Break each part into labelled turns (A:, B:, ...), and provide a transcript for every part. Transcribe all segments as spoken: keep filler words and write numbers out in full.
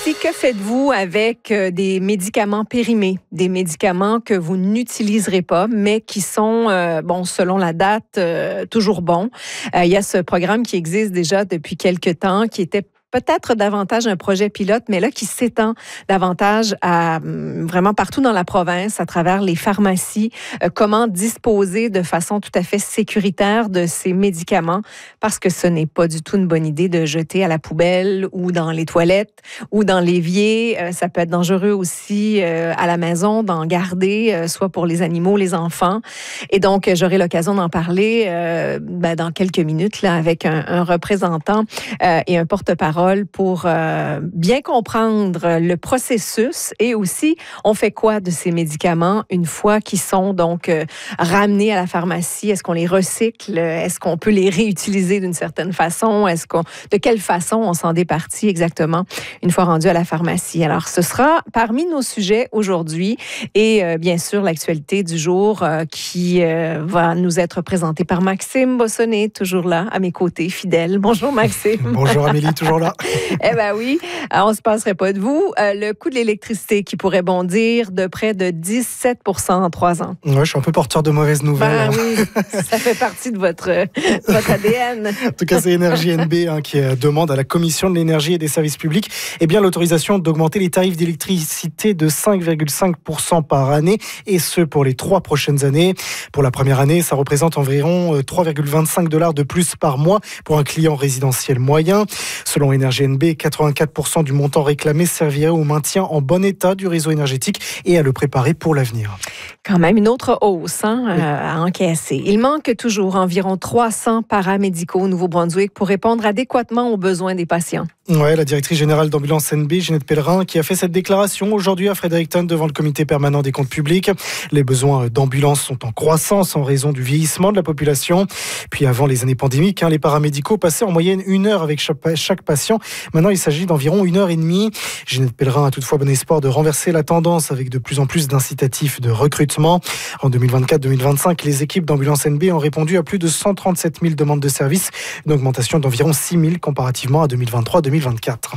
A: ici, que faites-vous avec euh, des médicaments périmés, des médicaments que vous n'utiliserez pas, mais qui sont, euh, bon, selon la date, euh, toujours bons? Euh, il y a ce programme qui existe déjà depuis quelques temps, qui était peut-être davantage un projet pilote, mais là, qui s'étend davantage à vraiment partout dans la province, à travers les pharmacies, euh, comment disposer de façon tout à fait sécuritaire de ces médicaments, parce que ce n'est pas du tout une bonne idée de jeter à la poubelle ou dans les toilettes ou dans l'évier. Euh, ça peut être dangereux aussi euh, à la maison d'en garder, euh, soit pour les animaux, les enfants. Et donc, j'aurai l'occasion d'en parler euh, ben, dans quelques minutes là, avec un, un représentant euh, et un porte-parole pour euh, bien comprendre le processus et aussi, on fait quoi de ces médicaments une fois qu'ils sont donc euh, ramenés à la pharmacie? Est-ce qu'on les recycle? Est-ce qu'on peut les réutiliser d'une certaine façon? Est-ce qu'on, de quelle façon on s'en départit exactement une fois rendu à la pharmacie? Alors, ce sera parmi nos sujets aujourd'hui et euh, bien sûr, l'actualité du jour euh, qui euh, va nous être présentée par Maxime Bossonnet, toujours là, à mes côtés, fidèle. Bonjour Maxime.
B: Bonjour Amélie, toujours là.
A: Eh bien oui, on ne se passerait pas de vous. Euh, le coût de l'électricité qui pourrait bondir de près de dix-sept pour cent en trois ans.
B: Ouais, je suis un peu porteur de mauvaises nouvelles.
A: Ben oui, ça fait partie de votre, votre A D N.
B: En tout cas, c'est Énergie N B hein, qui demande à la Commission de l'énergie et des services publics eh bien, l'autorisation d'augmenter les tarifs d'électricité de cinq virgule cinq pour cent par année, et ce pour les trois prochaines années. Pour la première année, ça représente environ trois virgule vingt-cinq dollars de plus par mois pour un client résidentiel moyen. Selon Énergie N B, quatre-vingt-quatre pour cent du montant réclamé servirait au maintien en bon état du réseau énergétique et à le préparer pour l'avenir.
A: Quand même une autre hausse hein, oui. euh, à encaisser. Il manque toujours environ trois cents paramédicaux au Nouveau-Brunswick pour répondre adéquatement aux besoins des patients.
B: Ouais, la directrice générale d'Ambulance N B, Ginette Pellerin, qui a fait cette déclaration aujourd'hui à Fredericton devant le comité permanent des comptes publics. Les besoins d'ambulance sont en croissance en raison du vieillissement de la population. Puis avant les années pandémiques, hein, les paramédicaux passaient en moyenne une heure avec chaque, chaque patient. Maintenant, il s'agit d'environ une heure et demie. Ginette Pellerin a toutefois bon espoir de renverser la tendance avec de plus en plus d'incitatifs de recrutement. En deux mille vingt-quatre deux mille vingt-cinq, les équipes d'Ambulance N B ont répondu à plus de cent trente-sept mille demandes de services, une augmentation d'environ six mille comparativement à deux mille vingt-trois deux mille vingt-quatre.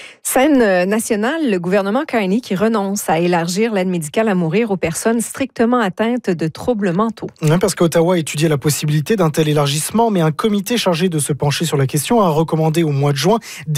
A: Scène nationale, le gouvernement Carney qui renonce à élargir l'aide médicale à mourir aux personnes strictement atteintes de troubles mentaux.
B: Oui, parce qu'Ottawa étudiait la possibilité d'un tel élargissement, mais un comité chargé de se pencher sur la question a recommandé au mois de juin